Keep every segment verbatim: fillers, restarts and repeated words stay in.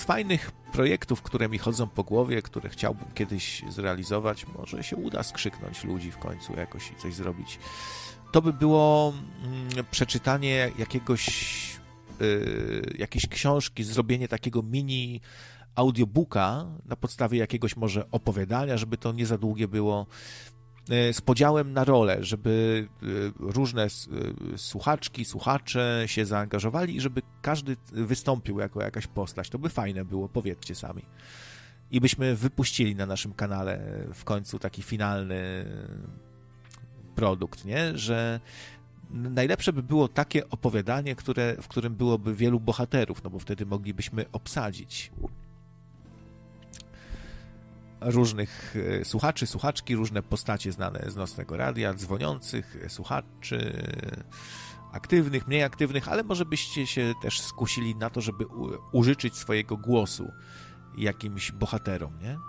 fajnych projektów, które mi chodzą po głowie, które chciałbym kiedyś zrealizować, może się uda skrzyknąć ludzi w końcu jakoś i coś zrobić. To by było mm, przeczytanie jakiegoś, yy, jakiejś książki, zrobienie takiego mini audiobooka na podstawie jakiegoś może opowiadania, żeby to nie za długie było, z podziałem na role, żeby różne słuchaczki, słuchacze się zaangażowali i żeby każdy wystąpił jako jakaś postać. To by fajne było, powiedzcie sami. I byśmy wypuścili na naszym kanale w końcu taki finalny produkt, nie? Że najlepsze by było takie opowiadanie, które, w którym byłoby wielu bohaterów, no bo wtedy moglibyśmy obsadzić różnych słuchaczy, słuchaczki, różne postacie znane z Nocnego Radia, dzwoniących, słuchaczy, aktywnych, mniej aktywnych, ale może byście się też skusili na to, żeby użyczyć swojego głosu jakimś bohaterom, nie?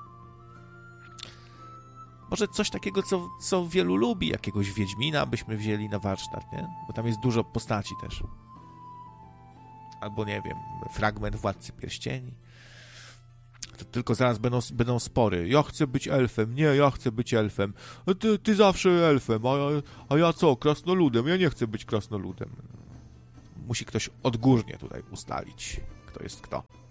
Może coś takiego, co, co wielu lubi, jakiegoś Wiedźmina byśmy wzięli na warsztat, nie? Bo tam jest dużo postaci też. Albo, nie wiem, fragment Władcy Pierścieni. To tylko zaraz będą, będą spory. Ja chcę być elfem. Nie, ja chcę być elfem. A ty, ty zawsze elfem. A, a ja co? Krasnoludem. Ja nie chcę być krasnoludem. Musi ktoś odgórnie tutaj ustalić, kto jest kto.